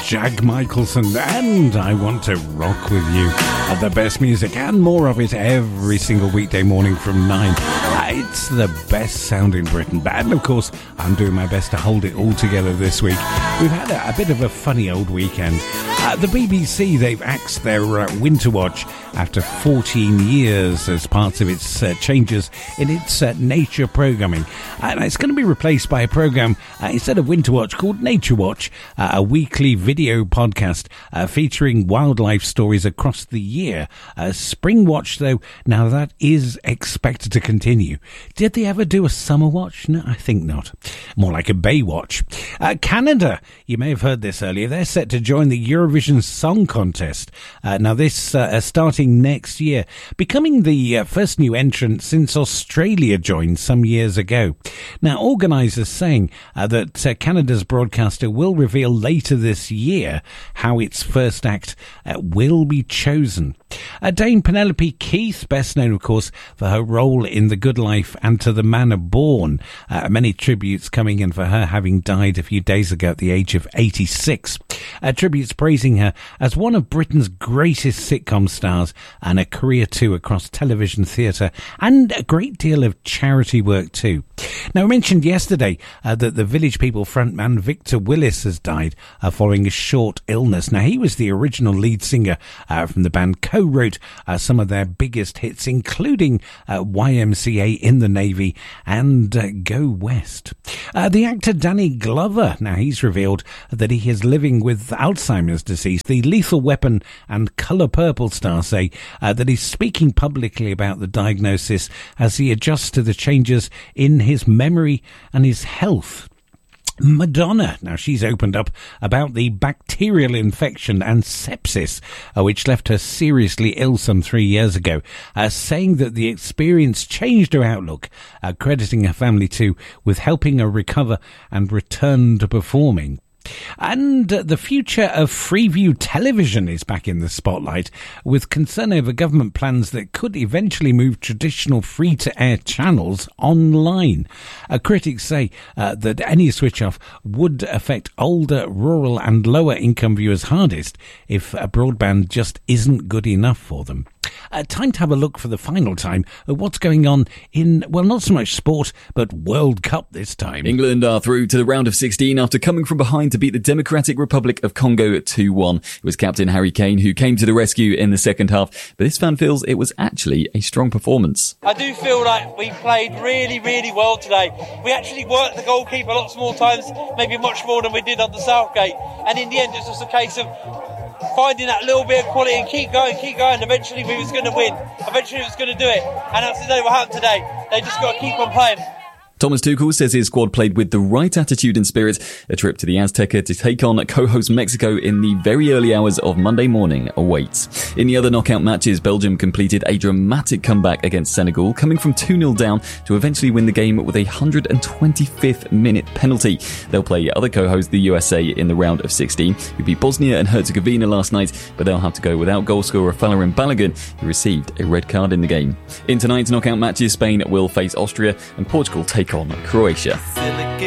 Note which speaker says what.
Speaker 1: Jag Michelson, and I want to rock with you. The best music and more of it every single weekday morning from 9. It's the best sound in Britain. And of course, I'm doing my best to hold it all together this week. We've had a bit of a funny old weekend. The BBC, they've axed their Winter Watch after 14 years as part of its changes in its nature programming. And it's going to be replaced by a program, instead of Winter Watch, called Nature Watch, a weekly video podcast featuring wildlife stories across the year. Spring Watch, though, now that is expected to continue. Did they ever do a Summer Watch? No, I think not. More like a Bay Watch. Canada, you may have heard this earlier, they're set to join the Eurovision Song Contest. Now this starting next year, becoming the first new entrant since Australia joined some years ago. Now organisers saying that Canada's broadcaster will reveal later this year how its first act will be chosen. Dame Penelope Keith, best known of course for her role in The Good Life and To the Manor Born. Many tributes coming in for her, having died a few days ago at the age of 86. Tributes praising her as one of Britain's greatest sitcom stars, and a career too across television, theatre and a great deal of charity work too. Now, I mentioned yesterday that the Village People frontman Victor Willis has died following a short illness. Now, he was the original lead singer from the band, co-wrote some of their biggest hits, including YMCA in the Navy and Go West. The actor Danny Glover, now he's revealed that he is living with Alzheimer's disease. The Lethal Weapon and Colour Purple star say that he's speaking publicly about the diagnosis as he adjusts to the changes in his memory and his health. Madonna, now she's opened up about the bacterial infection and sepsis which left her seriously ill some 3 years ago, saying that the experience changed her outlook, crediting her family too with helping her recover and return to performing. And the future of Freeview television is back in the spotlight, with concern over government plans that could eventually move traditional free-to-air channels online. Critics say that any switch-off would affect older, rural and lower-income viewers hardest if broadband just isn't good enough for them. Time to have a look for the final time at what's going on in, well, not so much sport, but World Cup this time.
Speaker 2: England are through to the round of 16 after coming from behind to beat the Democratic Republic of Congo 2-1. It was captain Harry Kane who came to the rescue in the second half, but this fan feels it was actually a strong performance.
Speaker 3: I do feel like we played really, really well today. We actually worked the goalkeeper lots more times, maybe much more than we did on the Southgate. And in the end, it's just a case of finding that little bit of quality and keep going. Eventually we was going to win. Eventually we was going to do it. And that's exactly what happened today. They just got to keep on playing.
Speaker 2: Thomas Tuchel says his squad played with the right attitude and spirit. A trip to the Azteca to take on co-host Mexico in the very early hours of Monday morning awaits. In the other knockout matches, Belgium completed a dramatic comeback against Senegal, coming from 2-0 down to eventually win the game with a 125th minute penalty. They'll play other co-host the USA in the round of 16, who beat Bosnia and Herzegovina last night, but they'll have to go without goalscorer Falarin Balogun, who received a red card in the game. In tonight's knockout matches, Spain will face Austria and Portugal take on Croatia.